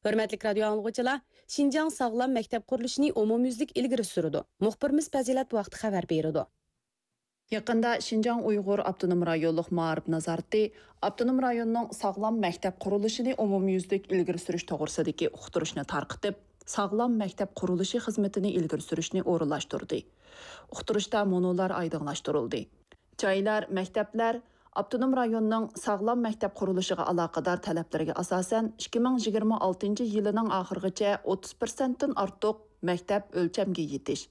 Hürmetlik radyo anlıqçılar, Şinjan sağlam məktəb quruluşunu umumyüzlük ilgiri sürüdü. Muxbirimiz Fazilat vaqti xəbər beridi. Yaqında Şinjan Uyğur Avtonom rayonluq Maarif nazarəti Avtonom rayonunun sağlam məktəb quruluşunu umumyüzlük ilgiri sürüş toğrusudakı uqturuşni tarqıtıb, sağlam məktəb quruluşu xizmətini ilgiri sürüşni orunlaşdırdı. Uqturuşda monolar aydınlaşdırıldı. Caylar, məktəblər Avtonom rayonunun sağlam məktəb quruluşuğa əlaqədar tələblərə əsasən 2026 yılının axırıgacha 30%-dən artıq məktəb ölçəmgə yetiş.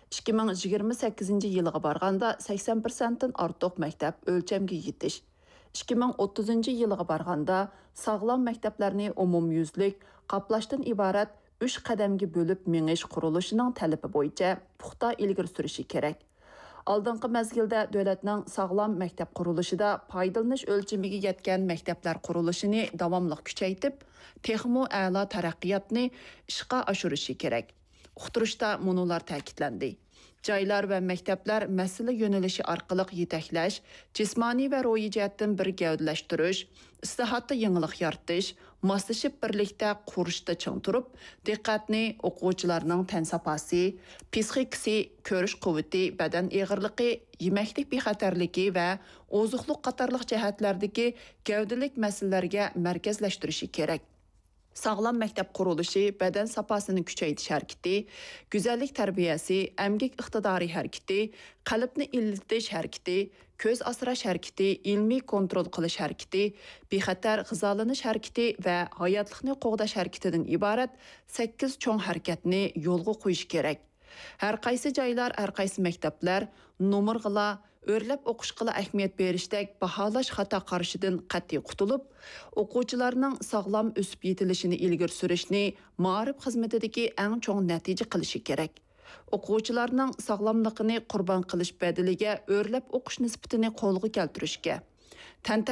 2028 yılığa barğanda 80%-dən artıq məktəb ölçəmgə yetiş. 2030 yılığa barğanda sağlam məktəblərini umumyüzlük qaplaşdan ibarət 3 qədəmgi bölüb meniş quruluşunun tələbi boyunca puxta ilgiri sürüşü kerak. Aldınqı məzgildə dövlətinin sağlam məktəb quruluşida paydalanış ölçəmiga yetgan məktəblər quruluşunu davamlıq küçəytib, texmo əla tərəqqiyatni işqa aşırışı kerak. Uqturuşda monolar təkidləndi. Caylar və məktəblər məsələ yönəlişi arqılıq yetəkləş, cismani və ruhi cəhətdən bir gəvdələşdiriş, islahatda yenilik yaratish, maslashib birlikdə qurishda çiң turib, diqqətni o'quvchilarning tən sapasi, psixikasi, ko'rish quvvati, badan eg'irligi, yeməklik bexatarligi və ozuqluq qatarlıq cəhətlərdəki gəvdəlik məsələlərə mərkəzləşdirishi kerak. Sağlam məktəb quruluşu, bədən sapasını küçəytiş hərəkəti, güzəllik tərbiyəsi, əmgək iqtidari hərəkəti, qalbni illitish hərəkəti, көз asrash hərəkəti, ilmi kontrol qilish hərəkəti, bexatar g'izalanish hərəkəti və hayotlikni qo'g'dash hərəkətidən ibarət 8 cho'ng hərəkətni yo'lga qo'yish kerak. Hər qaysi joylar, hər qaysi məktəblər nomerg'ila, o'rlab o'qishqila ahamiyat berishdek baholash xato qarashidan qat'iy qutulib, o'quvchilarning sog'lom o'sib yetilishini ilgari surishni ma'rif xizmatidagi eng cho'ng natija qilishi kerak. O'quvchilarning sog'lomligini qurbon qilish badaliga o'rlab o'qish nisbatini qo'lga keltirishga